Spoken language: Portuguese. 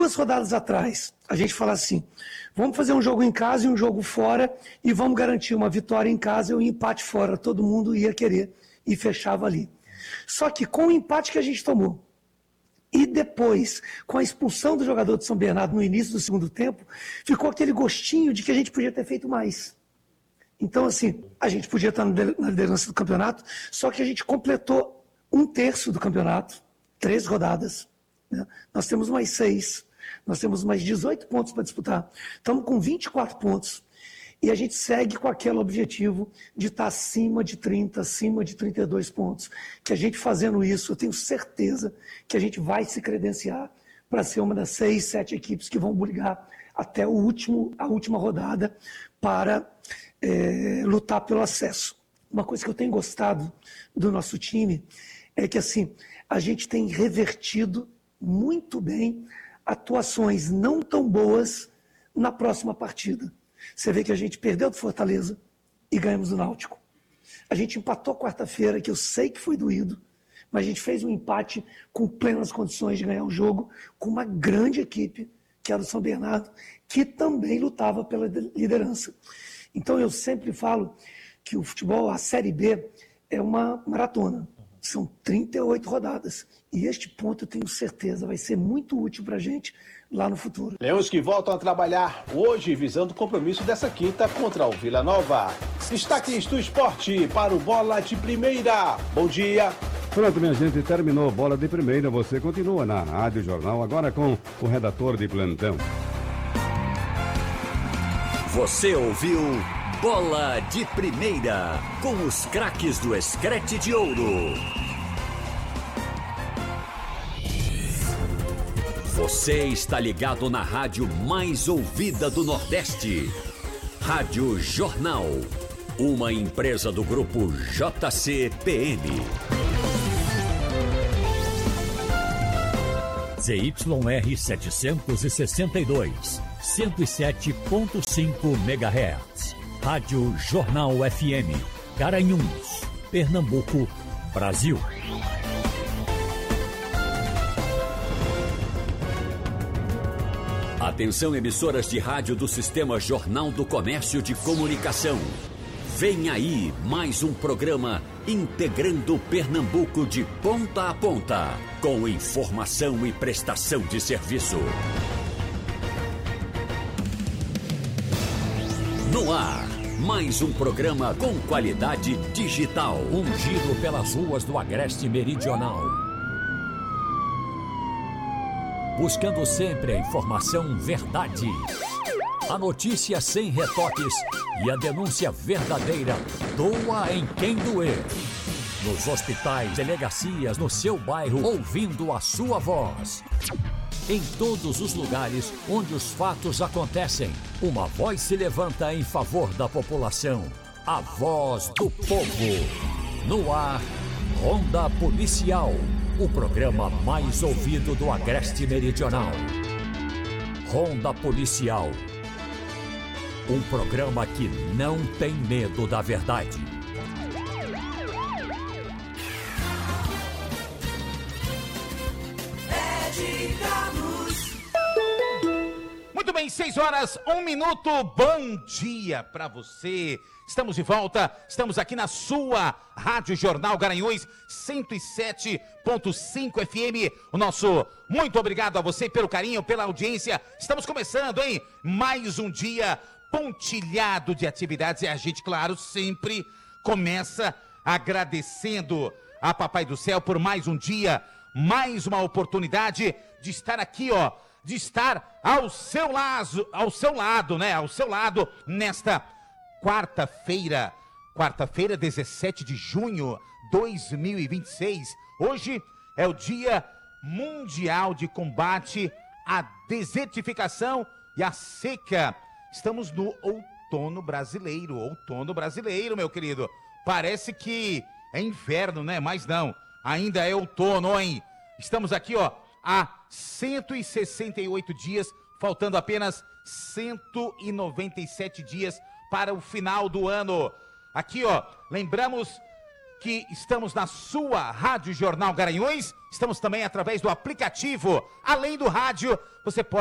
2 rodadas atrás, a gente fala assim, vamos fazer um jogo em casa e um jogo fora e vamos garantir uma vitória em casa e um empate fora, todo mundo ia querer e fechava ali. Só que com o empate que a gente tomou, e depois, com a expulsão do jogador de São Bernardo no início do segundo tempo, ficou aquele gostinho de que a gente podia ter feito mais. Então, assim, a gente podia estar na liderança do campeonato, só que a gente completou 1/3 do campeonato, 3 rodadas. Né? Nós temos mais 6, nós temos mais 18 pontos para disputar. Estamos com 24 pontos. E a gente segue com aquele objetivo de estar acima de 30, acima de 32 pontos. Que a gente fazendo isso, eu tenho certeza que a gente vai se credenciar para ser uma das 6, 7 equipes que vão brigar até a última rodada para lutar pelo acesso. Uma coisa que eu tenho gostado do nosso time é que assim, a gente tem revertido muito bem atuações não tão boas na próxima partida. Você vê que a gente perdeu do Fortaleza e ganhamos do Náutico. A gente empatou quarta-feira, que eu sei que foi doído, mas a gente fez um empate com plenas condições de ganhar o jogo, com uma grande equipe, que era o São Bernardo, que também lutava pela liderança. Então eu sempre falo que o futebol, a Série B, é uma maratona. São 38 rodadas. E este ponto, eu tenho certeza, vai ser muito útil para a gente lá no futuro. Leões que voltam a trabalhar hoje, visando o compromisso dessa quinta contra o Vila Nova. Destaques do esporte para o Bola de Primeira. Bom dia. Pronto, minha gente, terminou Bola de Primeira. Você continua na Rádio Jornal, agora com o redator de plantão. Você ouviu Bola de Primeira, com os craques do Escrete de Ouro. Você está ligado na rádio mais ouvida do Nordeste. Rádio Jornal, uma empresa do grupo JCPM. ZYR 762, 107.5 MHz. Rádio Jornal FM, Garanhuns, Pernambuco, Brasil. Atenção, emissoras de rádio do Sistema Jornal do Comércio de Comunicação. Vem aí mais um programa integrando Pernambuco de ponta a ponta, com informação e prestação de serviço. No ar, mais um programa com qualidade digital. Um giro pelas ruas do Agreste Meridional. Buscando sempre a informação verdade. A notícia sem retoques e a denúncia verdadeira. Doa em quem doer. Nos hospitais, delegacias, no seu bairro, ouvindo a sua voz. Em todos os lugares onde os fatos acontecem, uma voz se levanta em favor da população. A voz do povo. No ar, Ronda Policial, o programa mais ouvido do Agreste Meridional. Ronda Policial, um programa que não tem medo da verdade. Muito bem, 6h01. Bom dia pra você. Estamos de volta, estamos aqui na sua Rádio Jornal Garanhuns 107.5 FM. O nosso muito obrigado a você pelo carinho, pela audiência. Estamos começando, hein? Mais um dia pontilhado de atividades. E a gente, claro, sempre começa agradecendo a Papai do Céu por mais um dia, mais uma oportunidade de estar aqui, ó. De estar ao seu lado, né? Ao seu lado nesta quarta-feira, 17 de junho de 2026. Hoje é o Dia Mundial de Combate à Desertificação e à Seca. Estamos no outono brasileiro, meu querido. Parece que é inverno, né? Mas não, ainda é outono, hein? Estamos aqui, ó, há 168 dias, faltando apenas 197 dias para o final do ano. Aqui, ó, lembramos que estamos na sua Rádio Jornal Garanhuns, estamos também através do aplicativo. Além do rádio, você pode